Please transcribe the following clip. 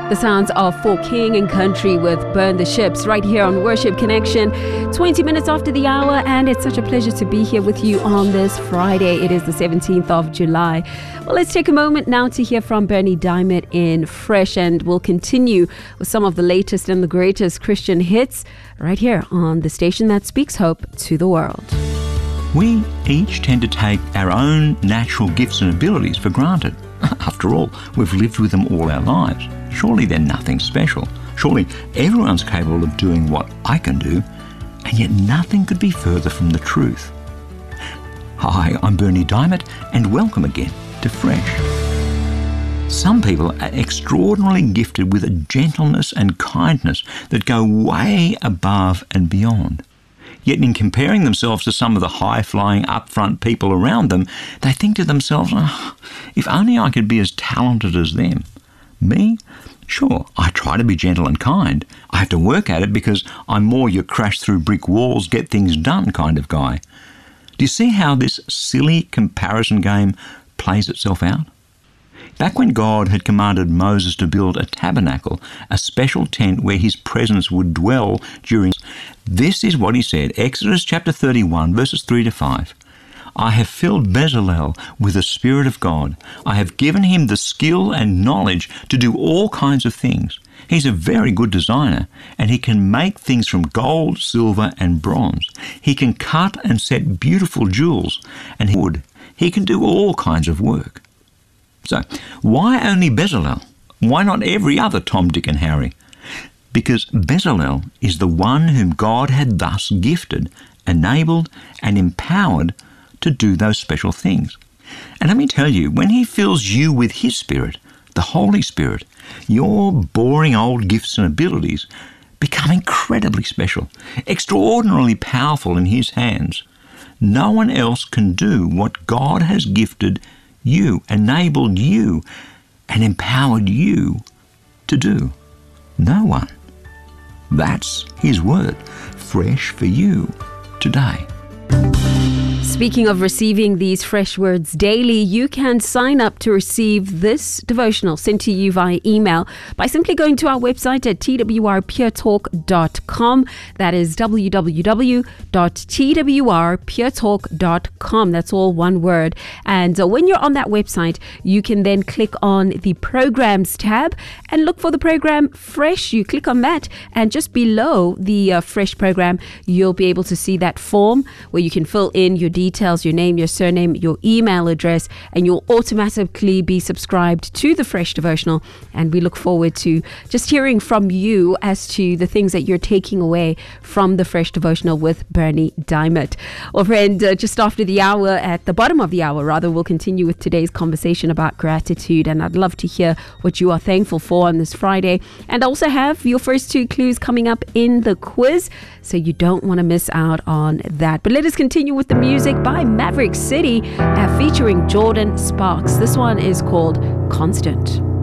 The sounds of For King and Country with Burn the Ships right here on Worship Connection. 20 minutes after the hour, and it's such a pleasure to be here with you on this Friday. It is the 17th of July. Well, let's take a moment now to hear from Bernie Diamond in Fresh, and we'll continue with some of the latest and the greatest Christian hits right here on the station that speaks hope to the world. We each tend to take our own natural gifts and abilities for granted. After all, we've lived with them all our lives. Surely they're nothing special. Surely everyone's capable of doing what I can do, and yet nothing could be further from the truth. Hi, I'm Bernie Diamond, and welcome again to Fresh. Some people are extraordinarily gifted with a gentleness and kindness that go way above and beyond. Yet in comparing themselves to some of the high-flying, upfront people around them, they think to themselves, if only I could be as talented as them. Me? Sure, I try to be gentle and kind. I have to work at it because I'm more your crash through brick walls, get things done kind of guy. Do you see how this silly comparison game plays itself out? Back when God had commanded Moses to build a tabernacle, a special tent where his presence would dwell during, this is what he said, Exodus chapter 31, verses 3 to 5. I have filled Bezalel with the Spirit of God. I have given him the skill and knowledge to do all kinds of things. He's a very good designer, and he can make things from gold, silver, and bronze. He can cut and set beautiful jewels, and he can do all kinds of work. So, why only Bezalel? Why not every other Tom, Dick, and Harry? Because Bezalel is the one whom God had thus gifted, enabled, and empowered to do those special things. And let me tell you, when he fills you with his Spirit, the Holy Spirit, your boring old gifts and abilities become incredibly special, extraordinarily powerful in his hands. No one else can do what God has gifted you, enabled you, and empowered you to do. No one. That's his word, fresh for you today. Speaking of receiving these fresh words daily, you can sign up to receive this devotional sent to you via email by simply going to our website at twrpuretalk.com. That is www.twrpuretalk.com. That's all one word. And when you're on that website, you can then click on the Programs tab and look for the program Fresh. You click on that, and just below the Fresh program, you'll be able to see that form where you can fill in your details, your name, your surname, your email address, and you'll automatically be subscribed to the Fresh Devotional. And we look forward to just hearing from you as to the things that you're taking away from the Fresh Devotional with Bernie Diamond. Well, friend, just after the hour, at the bottom of the hour rather, we'll continue with today's conversation about gratitude, and I'd love to hear what you are thankful for on this Friday. And also have your first two clues coming up in the quiz, so you don't want to miss out on that. But let us continue with the music by Maverick City featuring Jordan Sparks. This one is called Constant.